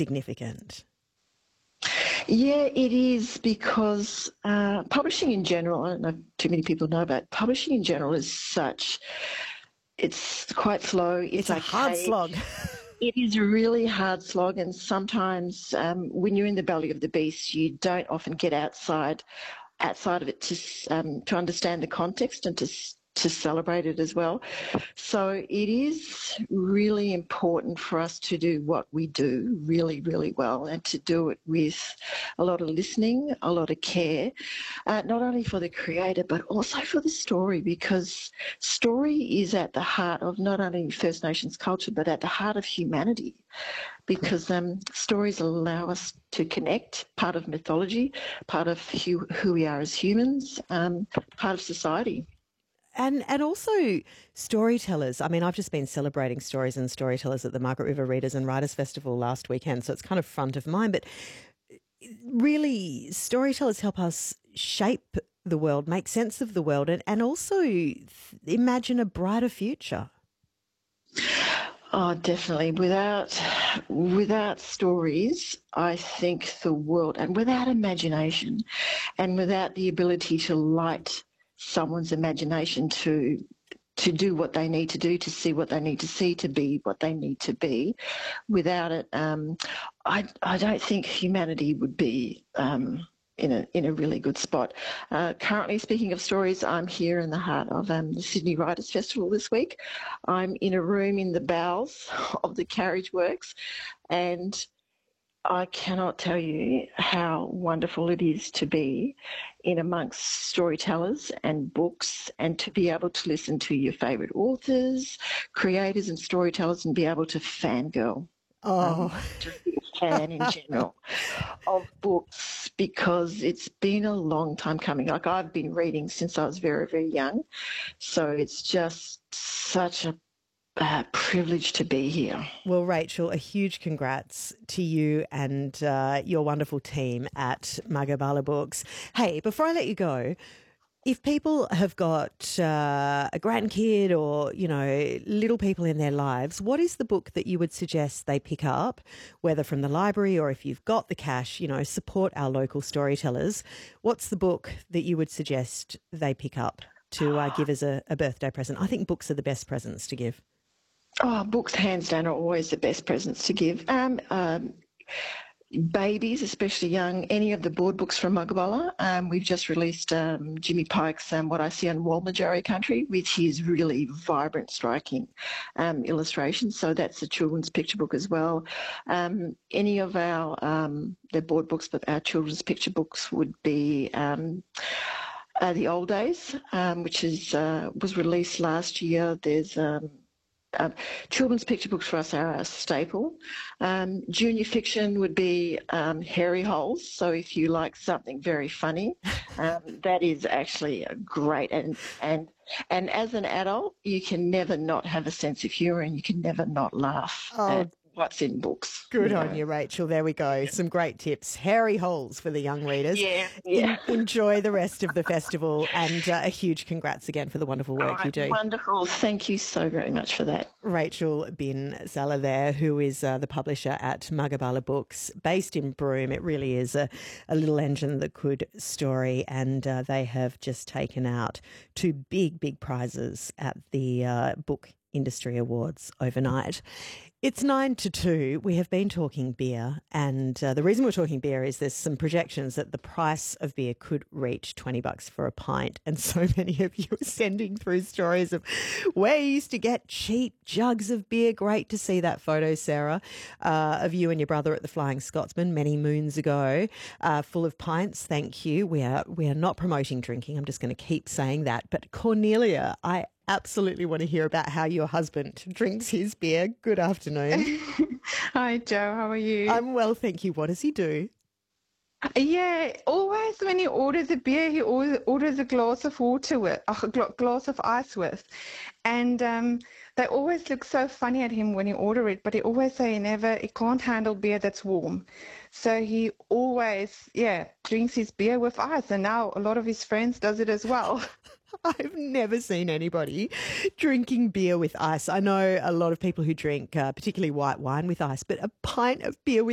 significant. Yeah, it is, because publishing in general, I don't know if too many people know about it, publishing in general is it's quite slow. It's a hard slog. It is a really hard slog, and sometimes when you're in the belly of the beast, you don't often get outside of it to understand the context and to celebrate it as well. So it is really important for us to do what we do really, really well, and to do it with a lot of listening, a lot of care, not only for the creator but also for the story, because story is at the heart of not only First Nations culture but at the heart of humanity, because stories allow us to connect, part of mythology, part of who we are as humans, part of society. And also storytellers. I mean, I've just been celebrating stories and storytellers at the Margaret River Readers and Writers Festival last weekend, so it's kind of front of mind. But really, storytellers help us shape the world, make sense of the world, and also imagine a brighter future. Oh, definitely. Without stories, I think the world, and without imagination, and without the ability to light someone's imagination to do what they need to do, to see what they need to see, to be what they need to be. Without it, I don't think humanity would be in a really good spot. Currently, speaking of stories, I'm here in the heart of the Sydney Writers Festival this week. I'm in a room in the bowels of the Carriage Works, and I cannot tell you how wonderful it is to be in amongst storytellers and books, and to be able to listen to your favourite authors, creators and storytellers, and be able to fangirl. Just be a fan in general of books, because it's been a long time coming. Like, I've been reading since I was very, very young. So it's just such a privilege to be here. Well, Rachel, a huge congrats to you and your wonderful team at Magabala Books. Hey, before I let you go, if people have got a grandkid or, little people in their lives, what is the book that you would suggest they pick up, whether from the library or if you've got the cash, support our local storytellers? What's the book that you would suggest they pick up to give as a birthday present? I think books are the best presents to give. Oh, books, hands down, are always the best presents to give. Babies, especially young, any of the board books from Magabala. We've just released Jimmy Pike's What I See on Walmajari Country, with his really vibrant, striking illustrations. So that's a children's picture book as well. Any of our, they're board books, but our children's picture books would be The Old Days, which was released last year. There's children's picture books for us are a staple. Junior fiction would be Hairy Holes. So if you like something very funny, that is actually great. And as an adult, you can never not have a sense of humour, and you can never not laugh at what's in books. Good on you, Rachel. There we go. Some great tips. Hairy Holes for the young readers. Yeah. Enjoy the rest of the festival, and a huge congrats again for the wonderful work you do. Wonderful. Thank you so very much for that. Rachel Bin Salah there, who is the publisher at Magabala Books, based in Broome. It really is a little engine that could story, and they have just taken out 2 big prizes at the Book Industry Awards overnight. It's 9 to 2. We have been talking beer, and the reason we're talking beer is there's some projections that the price of beer could reach $20 for a pint, and so many of you are sending through stories of where you used to get cheap jugs of beer. Great to see that photo, Sarah, of you and your brother at the Flying Scotsman many moons ago, full of pints. Thank you. We are not promoting drinking. I'm just going to keep saying that. But Cornelia, I absolutely want to hear about how your husband drinks his beer. Good afternoon. Hi, Joe. How are you? I'm well, thank you. What does he do? Yeah, always when he orders a beer, he always orders a glass of water with, a glass of ice with. And they always look so funny at him when he order it, but he always say he can't handle beer that's warm. So he always, drinks his beer with ice. And now a lot of his friends does it as well. I've never seen anybody drinking beer with ice. I know a lot of people who drink particularly white wine with ice, but a pint of beer with